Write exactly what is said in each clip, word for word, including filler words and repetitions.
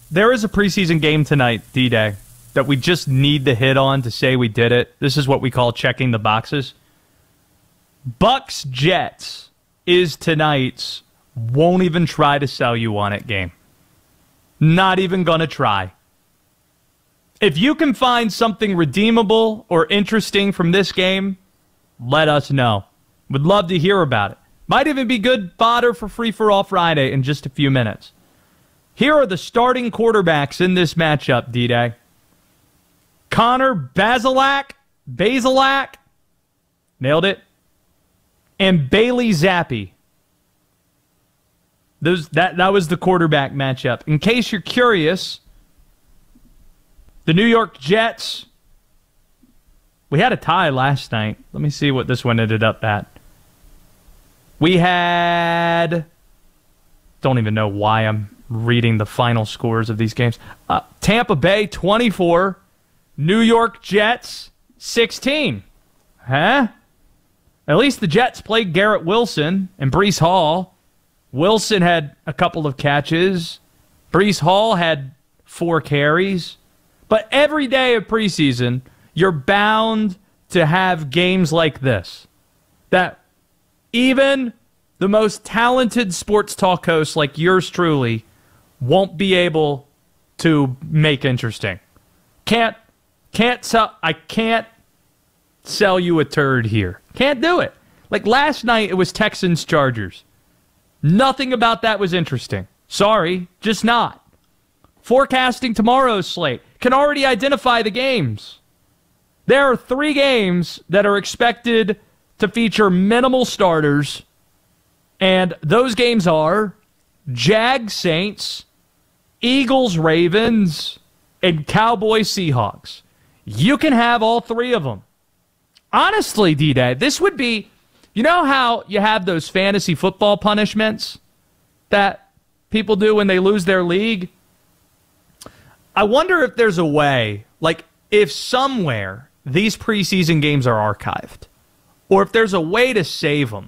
there is a preseason game tonight, D-Day, that we just need to hit on to say we did it. This is what we call checking the boxes. Bucks Jets is tonight's won't even try to sell you on it game. Not even going to try. If you can find something redeemable or interesting from this game, let us know. Would love to hear about it. Might even be good fodder for Free For All Friday in just a few minutes. Here are the starting quarterbacks in this matchup, D-Day. Connor Bazelak, Bazelak, nailed it, and Bailey Zappi. Those, that, that was the quarterback matchup. In case you're curious, the New York Jets, we had a tie last night. Let me see what this one ended up at. We had, don't even know why I'm reading the final scores of these games. Uh, Tampa Bay twenty-four, New York Jets sixteen. Huh? At least the Jets played Garrett Wilson and Breece Hall. Wilson had a couple of catches. Breece Hall had four carries. But every day of preseason, you're bound to have games like this. That even the most talented sports talk hosts like yours truly won't be able to make interesting. Can't, can't sell, I can't sell you a turd here. Can't do it. Like last night, it was Texans-Chargers. Nothing about that was interesting. Sorry, just not. Forecasting tomorrow's slate. Can already identify the games. There are three games that are expected to feature minimal starters, and those games are Jags-Saints, Eagles-Ravens, and Cowboys-Seahawks. You can have all three of them. Honestly, D-Day, this would be... You know how you have those fantasy football punishments that people do when they lose their league? I wonder if there's a way, like if somewhere these preseason games are archived, or if there's a way to save them.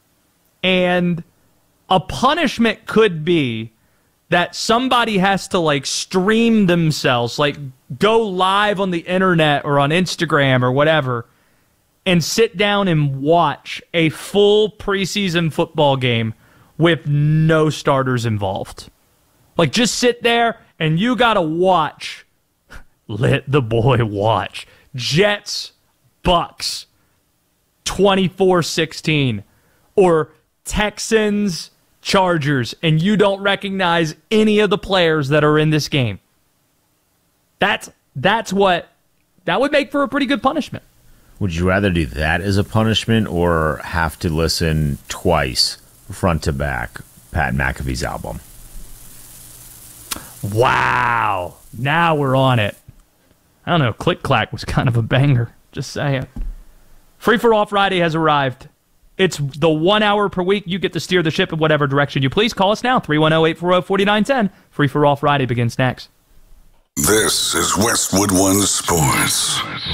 And a punishment could be that somebody has to like stream themselves, like go live on the internet or on Instagram or whatever, and sit down and watch a full preseason football game with no starters involved. Like, just sit there and you got to watch. Let the boy watch. Jets, Bucks, twenty-four sixteen. Or Texans, Chargers, and you don't recognize any of the players that are in this game. That's, that's what, that would make for a pretty good punishment. Would you rather do that as a punishment or have to listen twice, front to back, Pat McAfee's album? Wow. Now we're on it. I don't know. Click Clack was kind of a banger. Just saying. Free For All Friday has arrived. It's the one hour per week you get to steer the ship in whatever direction you please. Call us now. three one zero, eight four zero, four nine one zero. Free For All Friday begins next. This is Westwood One Sports.